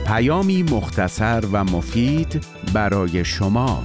پیامی مختصر و مفید برای شما.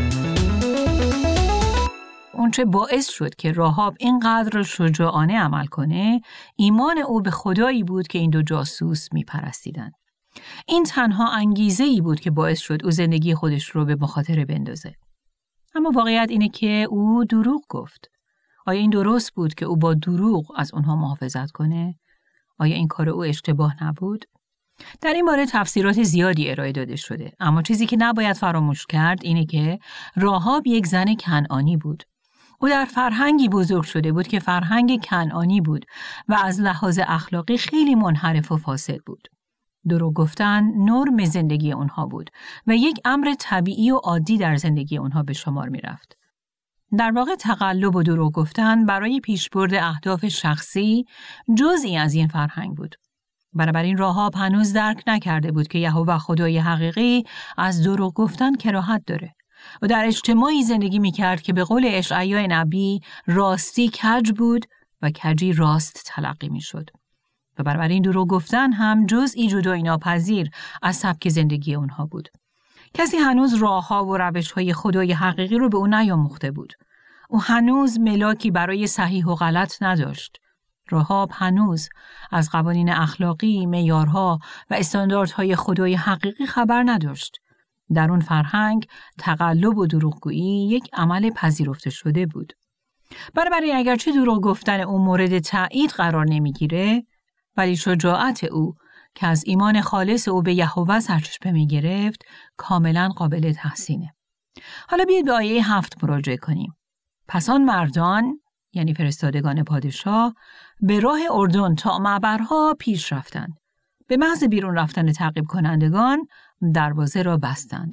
اونچه باعث شد که راهاب اینقدر شجاعانه عمل کنه، ایمان او به خدایی بود که این دو جاسوس میپرستیدن. این تنها انگیزه‌ای بود که باعث شد او زندگی خودش رو به مخاطره بندازه. اما واقعیت اینه که او دروغ گفت. آیا این درست بود که او با دروغ از اونها محافظت کنه؟ آیا این کار او اشتباه نبود؟ در این باره تفسیرات زیادی ارائه داده شده، اما چیزی که نباید فراموش کرد اینه که راهاب یک زن کنعانی بود. او در فرهنگی بزرگ شده بود که فرهنگ کنعانی بود و از لحاظ اخلاقی خیلی منحرف و فاسد بود. دروغ گفتن نرم زندگی اونها بود و یک امر طبیعی و عادی در زندگی اونها به شمار می رفت. در واقع تقلب و دروغ گفتن برای پیشبرد اهداف شخصی جزئی از این فرهنگ بود. بنابراین راهاب هنوز درک نکرده بود که یهوه خدای حقیقی از دروغ گفتن کراهت داره و در اجتماعی زندگی می‌کرد که به قول اشعیا نبی راستی کج بود و کجی راست تلقی می‌شد. و بنابراین دروغ گفتن هم جزئی جدایی ناپذیر از سبک زندگی اونها بود. کسی هنوز راه‌ها و روش‌های خدای حقیقی رو به او نیاموخته بود. او هنوز ملاکی برای صحیح و غلط نداشت. راهاب هنوز از قوانین اخلاقی، معیارها و استانداردهای خدای حقیقی خبر نداشت. در اون فرهنگ تقلب و دروغگویی یک عمل پذیرفته شده بود. بنابراین اگرچه دروغ گفتن او مورد تایید قرار نمیگیره، ولی شجاعت او که از ایمان خالص او به یهوه سرچشمه میگرفت کاملا قابل تحسینه. حالا بیایید به آیه 7 مراجعه کنیم. پس آن مردان، یعنی فرستادگان پادشاه، به راه اردن تا معبرها پیش رفتند. به محض بیرون رفتن تعقیب کنندگان دروازه را بستند.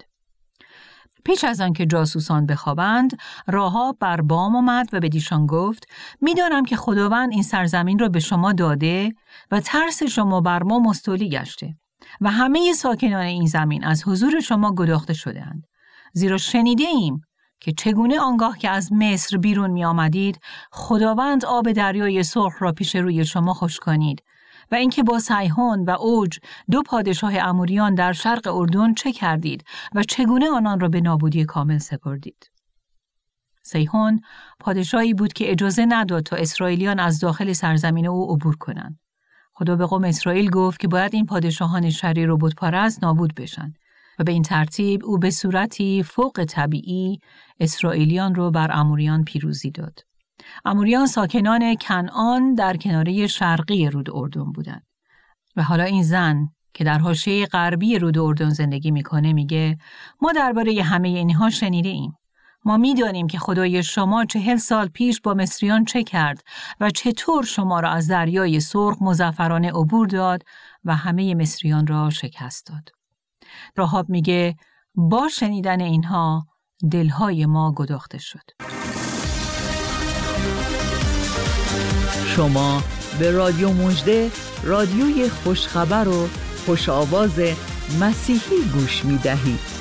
پیش از آن که جاسوسان بخوابند، راهاب بر بام آمد و به دیشان گفت: می‌دانم که خداوند این سرزمین را به شما داده و ترس شما بر ما مستولی گشته و همه ساکنان این زمین از حضور شما گداخته شده‌اند. زیرا شنیده ایم که چگونه آنگاه که از مصر بیرون می آمدید خداوند آب دریای سرخ را پیش روی شما خشکانید و اینکه با سیحون و اوج دو پادشاه اموریان در شرق اردن چه کردید و چگونه آنان را به نابودی کامل سپردید. سیحون پادشاهی بود که اجازه نداد تا اسرائیلیان از داخل سرزمین او عبور کنند. خدا به قوم اسرائیل گفت که باید این پادشاهان شریر و بتپرست نابود بشن و به این ترتیب او به صورتی فوق طبیعی اسرائیلیان رو بر اموریان پیروزی داد. اموریان ساکنان کنعان در کناره شرقی رود اردن بودند. و حالا این زن که در حاشیه غربی رود اردن زندگی میکنه میگه: ما درباره همه اینها شنیده ایم. ما میدانیم که خدای شما 40 سال پیش با مصریان چه کرد و چطور شما را از دریای سرخ مظفرانه عبور داد و همه مصریان را شکست داد. راهاب میگه: با شنیدن اینها دلهای ما گداخته شد. شما به رادیو مژده، رادیوی خوشخبر و خوش آواز مسیحی گوش می دهید.